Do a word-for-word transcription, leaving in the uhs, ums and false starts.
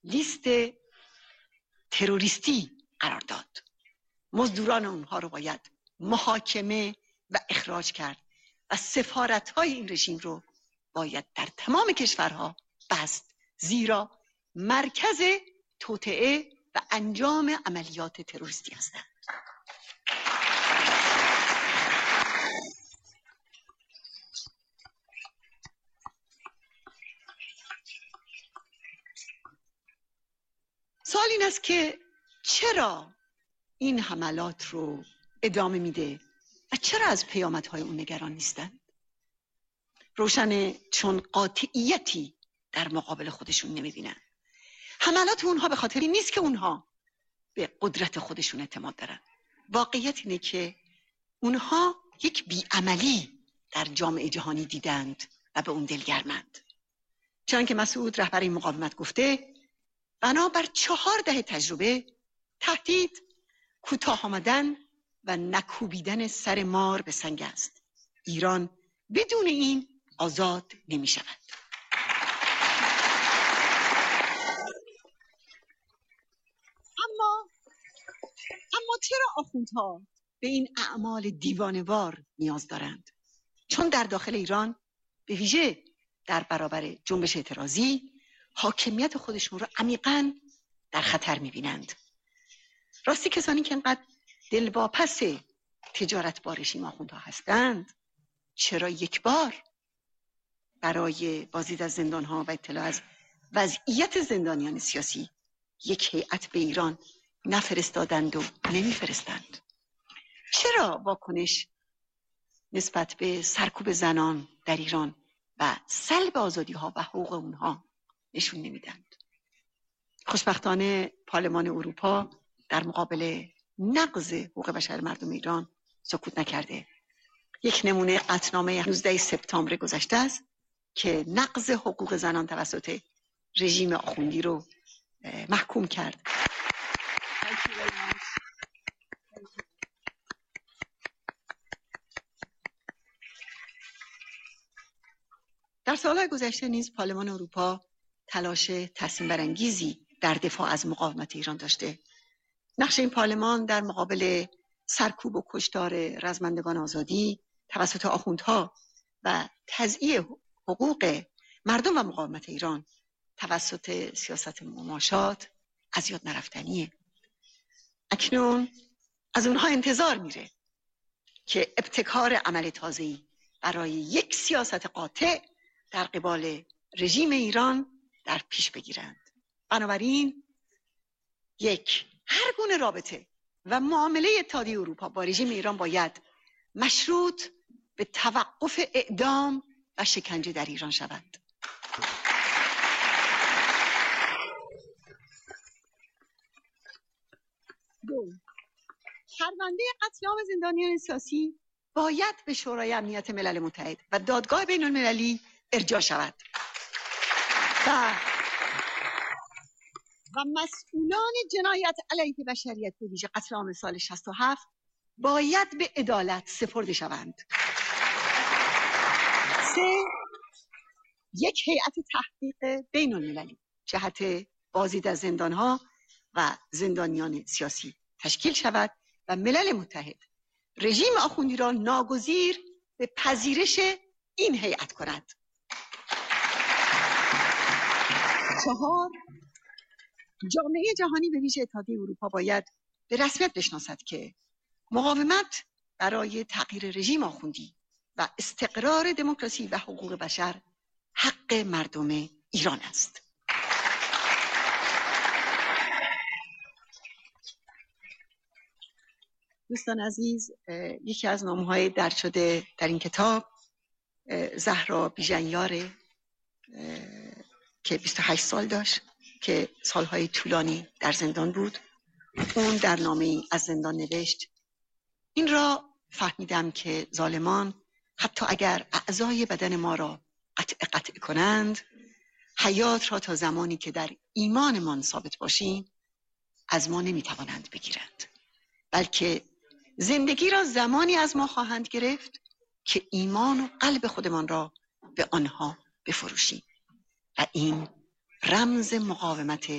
لیست تروریستی قرار داد. مزدوران اونها رو باید محاکمه و اخراج کرد و سفارت‌های این رژیم رو باید در تمام کشورها بست، زیرا مرکز توطئه و انجام عملیات تروریستی هستند. سوال این است که چرا این حملات رو ادامه میده و چرا از پیامدهای اون نگران نیستند؟ روشنه چون قاطعیتی در مقابل خودشون نمیبینن. حملات اونها به خاطر این نیست که اونها به قدرت خودشون اعتماد دارن. واقعیت اینه که اونها یک بیعملی در جامعه جهانی دیدند و به اون دلگرمند. چون که مسعود رهبر این مقاومت گفته بنابر چهار دهه تجربه، تهدید، کوتاه آمدن و نکوبیدن سر مار به سنگ است. ایران بدون این آزاد نمی شود. اما اما چرا آخوندها به این اعمال دیوانه‌وار نیاز دارند؟ چون در داخل ایران به ویژه در برابر جنبش اعتراضی حاکمیت خودشون رو عمیقاً در خطر می‌بینند. راستی کسانی که انقدر دلواپس تجارت با رژیم آخوندها هستند چرا یک بار برای بازدید از زندان‌ها و اطلاع از وضعیت زندانیان سیاسی یک هیئت به ایران نفرستادند و نمیفرستند؟ چرا واکنش نسبت به سرکوب زنان در ایران و سلب آزادی‌ها و حقوق اونها نشون نمیدند؟ خوشبختانه پارلمان اروپا در مقابل نقض حقوق بشر مردم ایران سکوت نکرده. یک نمونه قطعنامه نوزدهم سپتامبر گذشته است که نقض حقوق زنان توسط رژیم آخوندی رو محکوم کرد. در سالهای گذشته نیز پارلمان اروپا تلاش تصمیم برانگیزی در دفاع از مقاومت ایران داشته. نقش این پارلمان در مقابل سرکوب و کشتار رزمندگان آزادی توسط آخوندها و تضییع حقوق مردم و مقاومت ایران توسط سیاست مماشات از یاد نرفتنیه. اکنون از اونها انتظار میره که ابتکار عمل تازه‌ای برای یک سیاست قاطع در قبال رژیم ایران در پیش بگیرند. بنابراین یک، هر گونه رابطه و معامله اتحادیه اروپا با رژیم ایران باید مشروط به توقف اعدام و شکنجه در ایران شود. دو، پرونده قتل عام زندانیان سیاسی باید به شورای امنیت ملل متحد و دادگاه بین المللی ارجاع شود و و مسئولان جنایت علیه بشریت به ویژه قتل عام سال شصت و هفت باید به عدالت سپرده شوند. سه، یک هیئت تحقیق بین المللی جهت بازدید از زندانها و زندانیان سیاسی تشکیل شود و ملل متحد رژیم آخوندی را ناگزیر به پذیرش این هیئت کند. چهار، جامعه جهانی به ویژه اتحادیه اروپا باید به رسمیت بشناسد که مقاومت برای تغییر رژیم آخوندی و استقرار دموکراسی و حقوق بشر حق مردم ایران است. دوستان عزیز، یکی از نامه‌های درج شده در این کتاب زهرا بیژنیاره که بیست و هشت سال داشت که سالهای طولانی در زندان بود. اون در نامه‌ای از زندان نوشت: این را فهمیدم که ظالمان حتی اگر اعضای بدن ما را قطع قطع کنند، حیات را تا زمانی که در ایمانمان ثابت باشیم از ما نمیتوانند بگیرند، بلکه زندگی را زمانی از ما خواهند گرفت که ایمان و قلب خودمان را به آنها بفروشیم. و این رمز مقاومت